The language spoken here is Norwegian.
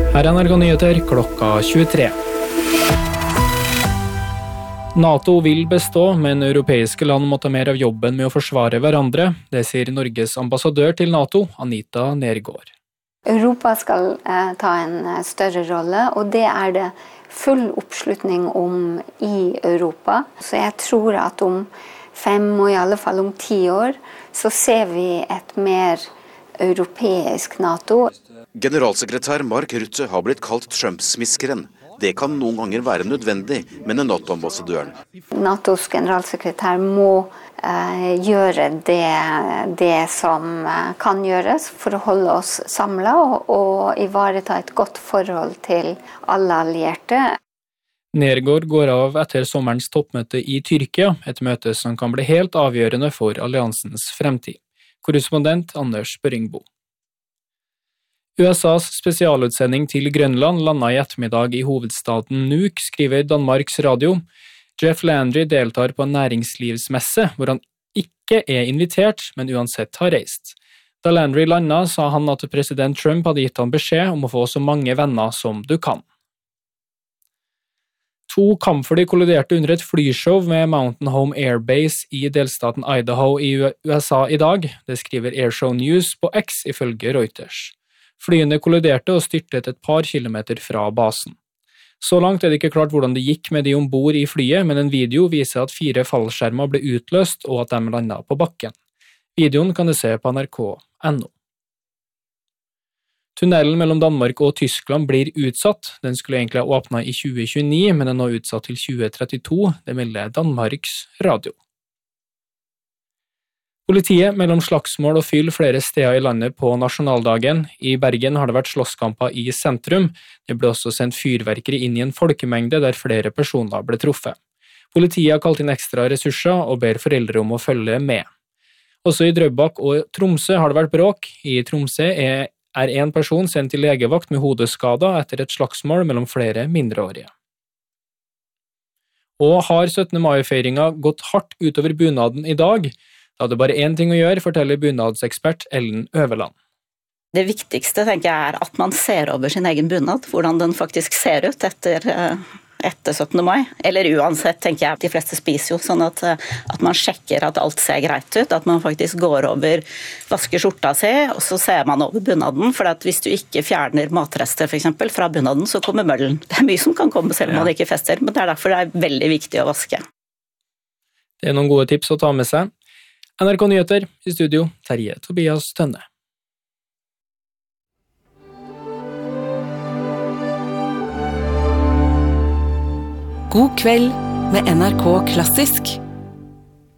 Her er NRK Nyheter klokka 23. NATO vil bestå, men europeiske land må ta mer av jobben med å forsvare hverandre. Det sier Norges ambassadør til NATO, Anita Nergård. Europa skal ta en større rolle, og det er det full oppslutning om i Europa. Så jeg tror at om 5 og i alle fall om 10 år, så ser vi et mer europeisk NATO. Generalsekretær Mark Rutte har blitt kalt Trump-smiskeren. Det kan noen ganger være nødvendig, mener NATO-ambassadøren. NATOs generalsekretær må gjøre det som kan gjøres for å holde oss samlet og ivareta et godt forhold til alle allierte. Nergård går av etter sommerens toppmøte i Tyrkia, et møte som kan bli helt avgjørende for alliansens fremtid. Korrespondent Anders Børingbo. USAs spesialutsending til Grønland landet i ettermiddag i hovedstaden Nuuk, skriver Danmarks Radio. Jeff Landry deltar på en næringslivsmesse, hvor han ikke er invitert, men uansett har reist. Da Landry landet, sa han at president Trump hadde gitt han beskjed om å få så mange venner som du kan. 2 kampfly kolliderte under et flyshow med Mountain Home Air Base i delstaten Idaho i USA i dag. Det skriver Airshow News på X ifølge Reuters. Flyene kolliderte og styrtet et par kilometer fra basen. Så langt er det ikke klart hvordan det gikk med de ombord i flyet, men en video viser at 4 fallskjermer ble utløst og at de landet på bakken. Videoen kan du se på nrk.no. Tunnelen mellom Danmark og Tyskland blir utsatt. Den skulle egentlig ha åpnet i 2029, men den er nå utsatt til 2032, det melder Danmarks Radio. Politiet mellom slagsmål og fyll flere steder i landet på nasjonaldagen. I Bergen har det vært slåsskamper i sentrum. Det ble også sendt fyrverkeri inn i en folkemengde der flere personer ble truffet. Politiet har kalt inn ekstra ressurser og ber foreldre om å følge med. Også i Drøbak og Tromsø har det vært bråk. I Tromsø er en person sendt til legevakt med hodeskader etter et slagsmål mellom flere mindreårige. Og har 17. mai-feiringen gått hardt utover bunaden i dag? Da er det bare én ting å gjøre, forteller bunadsekspert Ellen Øverland. Det viktigste tenker jeg er at man ser over sin egen bunad, hvordan den faktisk ser ut etter 17. mai. Eller uansett, tenker jeg, de fleste spiser jo, sånn at man sjekker at alt ser greit ut, at man faktisk går over, vasker skjorta si, og så ser man over bunaden, for at hvis du ikke fjerner matrester for eksempel fra bunaden, så kommer møllen. Det er mye som kan komme selv om man ikke fester, men det er derfor det er veldig viktig å vaske. Det er noen gode tips å ta med seg. NRK Nyheter, i studio, Terje Tobias Tønne. God kveld med NRK Klassisk.